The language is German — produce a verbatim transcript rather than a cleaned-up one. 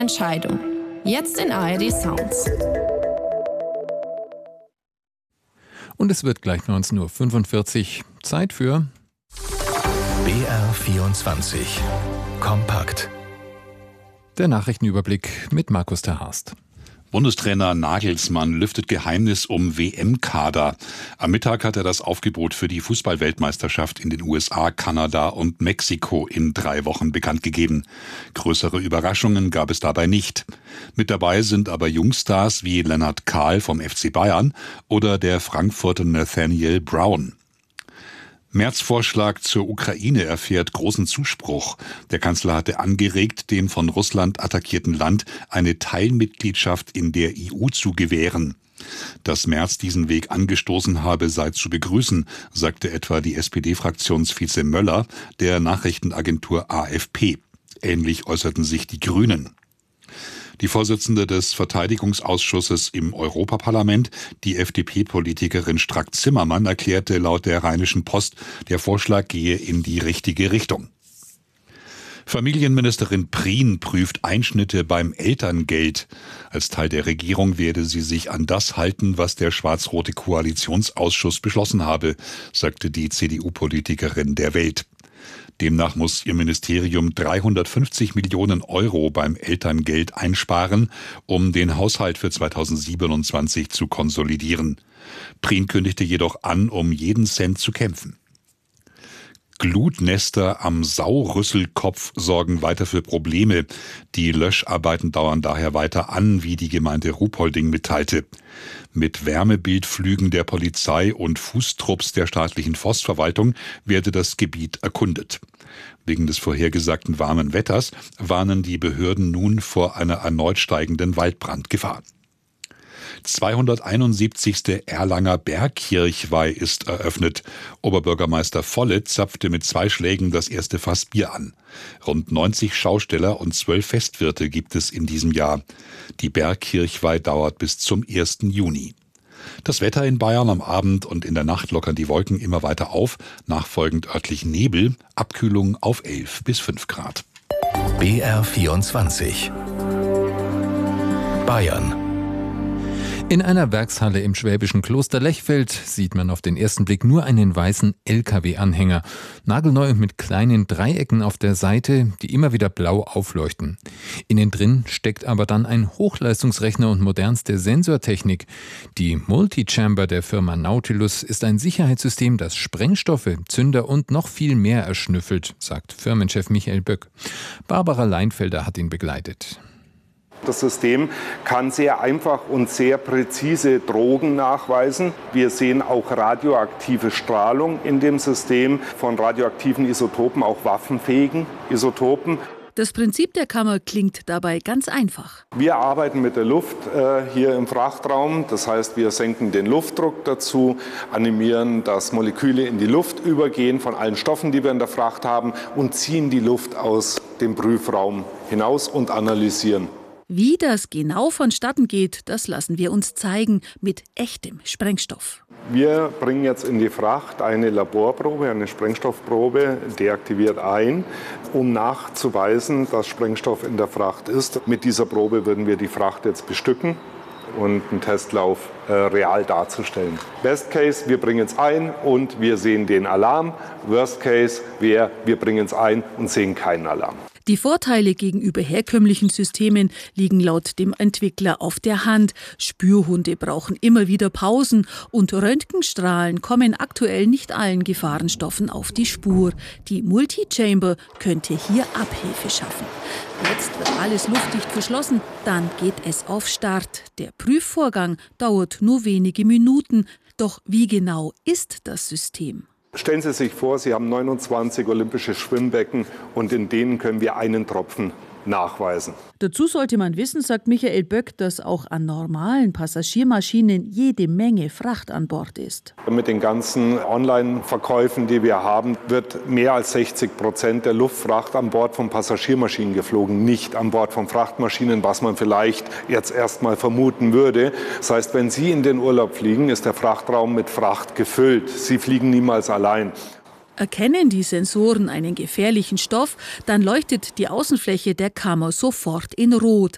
Entscheidung. Jetzt in A R D Sounds. Und es wird gleich neunzehn Uhr fünfundvierzig. Zeit für B R vierundzwanzig. Kompakt. Der Nachrichtenüberblick mit Markus Terhorst. Bundestrainer Nagelsmann lüftet Geheimnis um W M-Kader. Am Mittag hat er das Aufgebot für die Fußball-Weltmeisterschaft in den U S A, Kanada und Mexiko in drei Wochen bekannt gegeben. Größere Überraschungen gab es dabei nicht. Mit dabei sind aber Jungstars wie Lennart Kahl vom F C Bayern oder der Frankfurter Nathaniel Brown. Merz Vorschlag zur Ukraine erfährt großen Zuspruch. Der Kanzler hatte angeregt, dem von Russland attackierten Land eine Teilmitgliedschaft in der E U zu gewähren. Dass Merz diesen Weg angestoßen habe, sei zu begrüßen, sagte etwa die S P D-Fraktionsvize Möller der Nachrichtenagentur A F P. Ähnlich äußerten sich die Grünen. Die Vorsitzende des Verteidigungsausschusses im Europaparlament, die F D P-Politikerin Strack-Zimmermann, erklärte laut der Rheinischen Post, der Vorschlag gehe in die richtige Richtung. Familienministerin Prien prüft Einschnitte beim Elterngeld. Als Teil der Regierung werde sie sich an das halten, was der schwarz-rote Koalitionsausschuss beschlossen habe, sagte die C D U-Politikerin der Welt. Demnach muss ihr Ministerium dreihundertfünfzig Millionen Euro beim Elterngeld einsparen, um den Haushalt für zweitausendsiebenundzwanzig zu konsolidieren. Prien kündigte jedoch an, um jeden Cent zu kämpfen. Glutnester am Saurüsselkopf sorgen weiter für Probleme. Die Löscharbeiten dauern daher weiter an, wie die Gemeinde Ruhpolding mitteilte. Mit Wärmebildflügen der Polizei und Fußtrupps der staatlichen Forstverwaltung werde das Gebiet erkundet. Wegen des vorhergesagten warmen Wetters warnen die Behörden nun vor einer erneut steigenden Waldbrandgefahr. zweihunderteinundsiebzigste Erlanger Bergkirchweih ist eröffnet. Oberbürgermeister Volle zapfte mit zwei Schlägen das erste Fass Bier an. Rund neunzig Schausteller und zwölf Festwirte gibt es in diesem Jahr. Die Bergkirchweih dauert bis zum ersten Juni. Das Wetter in Bayern: am Abend und in der Nacht lockern die Wolken immer weiter auf, nachfolgend örtlich Nebel, Abkühlung auf elf bis fünf Grad. B R vierundzwanzig. Bayern. In einer Werkshalle im schwäbischen Kloster Lechfeld sieht man auf den ersten Blick nur einen weißen L K W-Anhänger. Nagelneu und mit kleinen Dreiecken auf der Seite, die immer wieder blau aufleuchten. Innen drin steckt aber dann ein Hochleistungsrechner und modernste Sensortechnik. Die Multichamber der Firma Nautilus ist ein Sicherheitssystem, das Sprengstoffe, Zünder und noch viel mehr erschnüffelt, sagt Firmenchef Michael Böck. Barbara Leinfelder hat ihn begleitet. Das System kann sehr einfach und sehr präzise Drogen nachweisen. Wir sehen auch radioaktive Strahlung in dem System, von radioaktiven Isotopen, auch waffenfähigen Isotopen. Das Prinzip der Kammer klingt dabei ganz einfach. Wir arbeiten mit der Luft äh, hier im Frachtraum. Das heißt, wir senken den Luftdruck dazu, animieren, dass Moleküle in die Luft übergehen von allen Stoffen, die wir in der Fracht haben, und ziehen die Luft aus dem Prüfraum hinaus und analysieren. Wie das genau vonstatten geht, das lassen wir uns zeigen mit echtem Sprengstoff. Wir bringen jetzt in die Fracht eine Laborprobe, eine Sprengstoffprobe, deaktiviert ein, um nachzuweisen, dass Sprengstoff in der Fracht ist. Mit dieser Probe würden wir die Fracht jetzt bestücken und einen Testlauf äh, real darzustellen. Best Case, wir bringen es ein und wir sehen den Alarm. Worst Case wäre, wir bringen es ein und sehen keinen Alarm. Die Vorteile gegenüber herkömmlichen Systemen liegen laut dem Entwickler auf der Hand. Spürhunde brauchen immer wieder Pausen und Röntgenstrahlen kommen aktuell nicht allen Gefahrenstoffen auf die Spur. Die Multichamber könnte hier Abhilfe schaffen. Jetzt wird alles luftdicht verschlossen, dann geht es auf Start. Der Prüfvorgang dauert nur wenige Minuten. Doch wie genau ist das System? Stellen Sie sich vor, Sie haben neunundzwanzig olympische Schwimmbecken und in denen können wir einen Tropfen nachweisen. Dazu sollte man wissen, sagt Michael Böck, dass auch an normalen Passagiermaschinen jede Menge Fracht an Bord ist. Mit den ganzen Online-Verkäufen, die wir haben, wird mehr als sechzig Prozent der Luftfracht an Bord von Passagiermaschinen geflogen, nicht an Bord von Frachtmaschinen, was man vielleicht jetzt erst mal vermuten würde. Das heißt, wenn Sie in den Urlaub fliegen, ist der Frachtraum mit Fracht gefüllt. Sie fliegen niemals allein. Erkennen die Sensoren einen gefährlichen Stoff, dann leuchtet die Außenfläche der Kammer sofort in Rot.